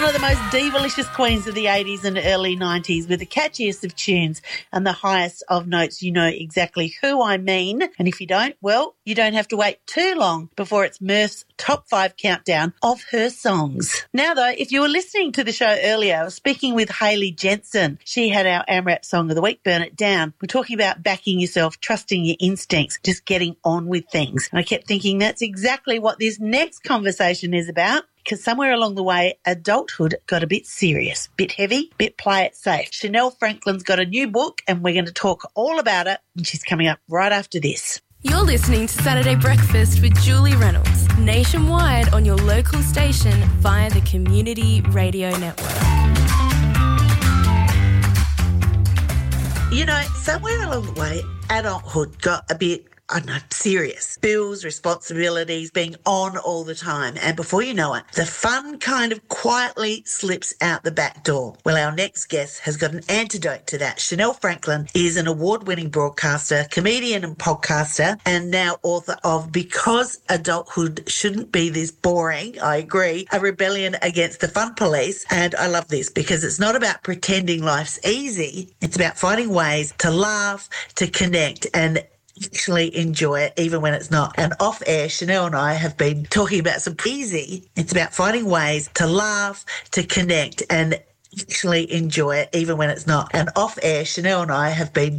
of the most divalicious queens of the 80s and early 90s with the catchiest of tunes and the highest of notes. You know exactly who I mean. And if you don't, well, you don't have to wait too long before it's Murph's top 5 countdown of her songs. Now, though, if you were listening to the show earlier, I was speaking with Hayley Jensen. She had our AMRAP song of the week, Burn It Down. We're talking about backing yourself, trusting your instincts, just getting on with things. And I kept thinking that's exactly what this next conversation is about. Because somewhere along the way, adulthood got a bit serious, bit heavy, bit play it safe. Chanel Franklin's got a new book and we're going to talk all about it. And she's coming up right after this. You're listening to Saturday Breakfast with Julie Reynolds, nationwide on your local station via the Community Radio Network. You know, somewhere along the way, adulthood got a bit serious. Bills, responsibilities, being on all the time. And before you know it, the fun kind of quietly slips out the back door. Well, our next guest has got an antidote to that. Chanel Franklin is an award-winning broadcaster, comedian and podcaster, and now author of Because Adulthood Shouldn't Be This Boring, I agree, a rebellion against the fun police. And I love this because it's not about pretending life's easy. It's about finding ways to laugh, to connect, and actually enjoy it even when it's not. And off air, Chanel and I have been talking about some easy. It's about finding ways to laugh, to connect, and actually enjoy it even when it's not. And off air, Chanel and I have been